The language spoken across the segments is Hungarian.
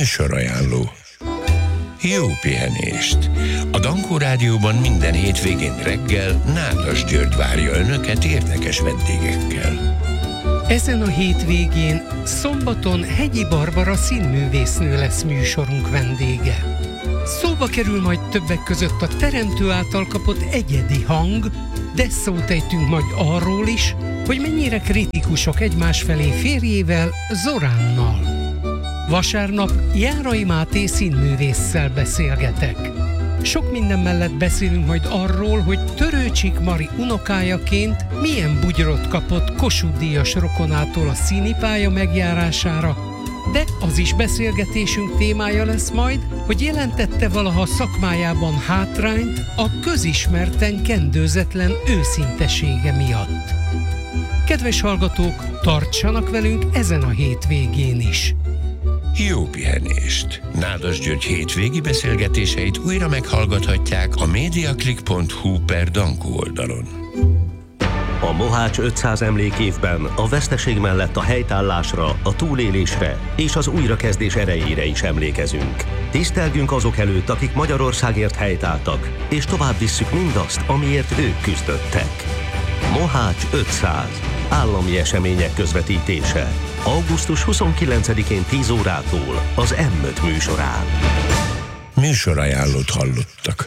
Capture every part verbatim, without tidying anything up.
Műsorajánló. Jó pihenést! A Dankó Rádióban minden hétvégén reggel Nádas György várja önöket érdekes vendégekkel. Ezen a hétvégén szombaton Hegyi Barbara színművésznő lesz műsorunk vendége. Szóba kerül majd többek között a teremtő által kapott egyedi hang, de szót ejtünk majd arról is, hogy mennyire kritikusok egymás felé férjével, Zoránnal. Vasárnap Járai Máté színművésszel beszélgetek. Sok minden mellett beszélünk majd arról, hogy Törőcsik Mari unokájaként milyen bugyrot kapott Kossuth-díjas rokonától a színipálya megjárására, de az is beszélgetésünk témája lesz majd, hogy jelentette valaha szakmájában hátrányt a közismerten kendőzetlen őszintesége miatt. Kedves hallgatók, tartsanak velünk ezen a hétvégén is! Jó pihenést! Nádas György hétvégi beszélgetéseit újra meghallgathatják a mediaclick pont hu per Dankó oldalon. A Mohács ötszáz emlékévben a veszteség mellett a helytállásra, a túlélésre és az újrakezdés erejére is emlékezünk. Tisztelgünk azok előtt, akik Magyarországért helytálltak, és tovább visszük mindazt, amiért ők küzdöttek. Mohács ötszáz. Állami események közvetítése. augusztus huszonkilencedikén tíz órától az em öt műsorán. Műsorajánlót hallottak.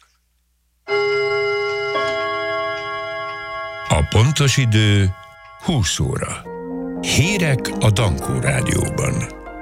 A pontos idő húsz óra. Hírek a Dankó Rádióban.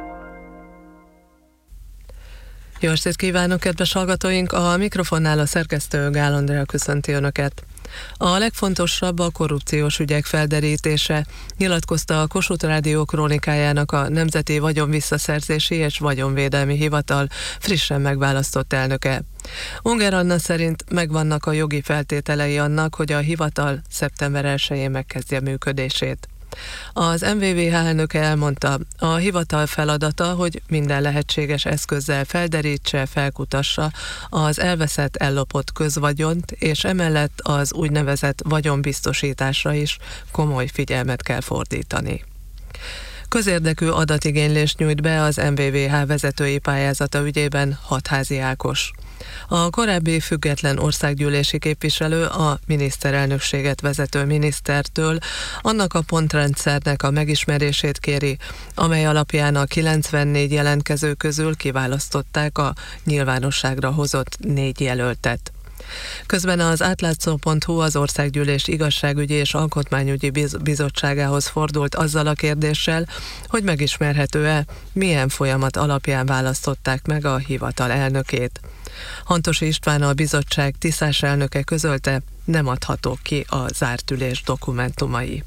Jó estét kívánok, kedves hallgatóink! A mikrofonnál a szerkesztő Gál Andrea köszönti Önöket. A legfontosabb a korrupciós ügyek felderítése, nyilatkozta a Kossuth Rádió krónikájának a Nemzeti Vagyonvisszaszerzési és Vagyonvédelmi Hivatal frissen megválasztott elnöke. Unger Anna szerint megvannak a jogi feltételei annak, hogy a hivatal szeptember elsején megkezdje működését. Az em vé vé há elnöke elmondta, a hivatal feladata, hogy minden lehetséges eszközzel felderítse, felkutassa az elveszett, ellopott közvagyont, és emellett az úgynevezett vagyonbiztosításra is komoly figyelmet kell fordítani. Közérdekű adatigénylést nyújt be az em vé vé há vezetői pályázata ügyében Hatházi Ákos. A korábbi független országgyűlési képviselő a miniszterelnökséget vezető minisztertől annak a pontrendszernek a megismerését kéri, amely alapján a kilencvennégy jelentkező közül kiválasztották a nyilvánosságra hozott négy jelöltet. Közben az átlátszó pont hu az Országgyűlés Igazságügyi és Alkotmányügyi Bizottságához fordult azzal a kérdéssel, hogy megismerhető-e, milyen folyamat alapján választották meg a hivatal elnökét. Hantosi István, a bizottság tisztás elnöke közölte, nem adhatók ki a zárt ülés dokumentumai.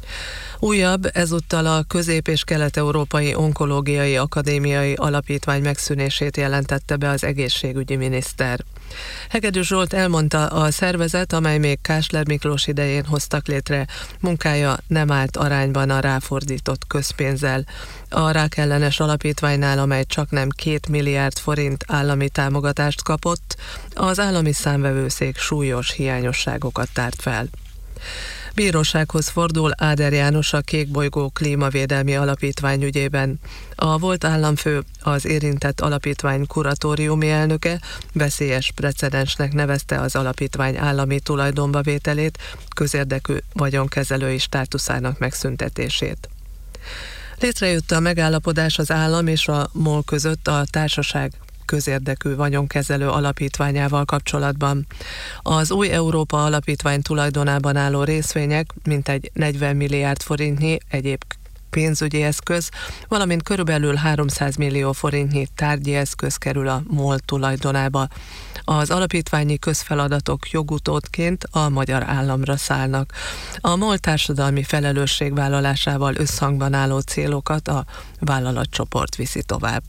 Újabb, ezúttal a Közép- és Kelet-Európai Onkológiai Akadémiai Alapítvány megszűnését jelentette be az egészségügyi miniszter. Hegedűs Zsolt elmondta, a szervezet, amely még Kásler Miklós idején hoztak létre, munkája nem állt arányban a ráfordított közpénzzel. A rákellenes alapítványnál, amely csak nem két milliárd forint állami támogatást kapott, az állami számvevőszék súlyos hiányosságokat tárt fel. Bírósághoz fordul Áder János a Kékbolygó Klímavédelmi Alapítvány ügyében. A volt államfő, az érintett alapítvány kuratóriumi elnöke veszélyes precedensnek nevezte az alapítvány állami tulajdonba vételét, közérdekű vagyonkezelői státuszának megszüntetését. Létrejött a megállapodás az állam és a MOL között a társaság közérdekű vagyonkezelő alapítványával kapcsolatban. Az új Európa Alapítvány tulajdonában álló részvények mintegy negyven milliárd forintnyi egyéb pénzügyi eszköz, valamint körülbelül háromszáz millió forintnyi tárgyi eszköz kerül a MOL tulajdonába. Az alapítványi közfeladatok jogutódként a magyar államra szállnak. A MOL társadalmi felelősségvállalásával összhangban álló célokat a vállalatcsoport viszi tovább.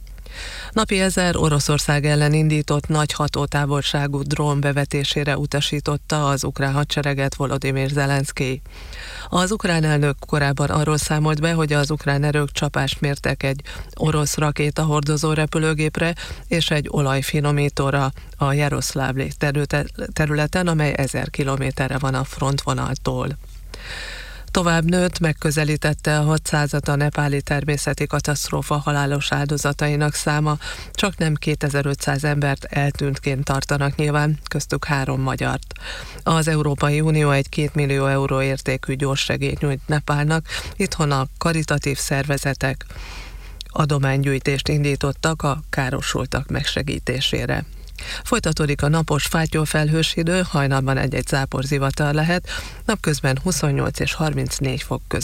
Napi ezer Oroszország ellen indított nagy hatótávolságú drón bevetésére utasította az ukrán hadsereget Volodymyr Zelenszkij. Az ukrán elnök korábban arról számolt be, hogy az ukrán erők csapást mértek egy orosz rakétahordozó repülőgépre és egy olajfinomítóra a Jaroszlavli területen, amely ezer kilométerre van a frontvonaltól. Tovább nőtt, megközelítette a hatszázat a nepáli természeti katasztrófa halálos áldozatainak száma, csak nem kétezer-ötszáz embert eltűntként tartanak nyilván, köztük három magyart. Az Európai Unió egy két millió euró értékű gyorssegélyt nyújt Nepálnak, itthon a karitatív szervezetek adománygyűjtést indítottak a károsultak megsegítésére. Folytatódik a napos fátyolfelhős idő, hajnalban egy-egy záporzivatar lehet, napközben huszonnyolc és harmincnégy fok között.